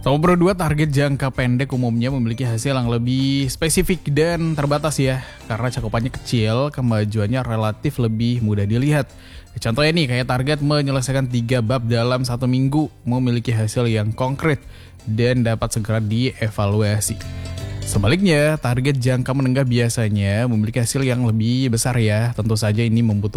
Nomor 2, target jangka pendek umumnya memiliki hasil yang lebih spesifik dan terbatas ya. Karena cakupannya kecil, kemajuannya relatif lebih mudah dilihat. Contohnya nih, kayak target menyelesaikan 3 bab dalam 1 minggu, memiliki hasil yang konkret dan dapat segera dievaluasi. Sebaliknya, target jangka menengah biasanya memiliki hasil yang lebih besar ya. Tentu saja ini membutuhkan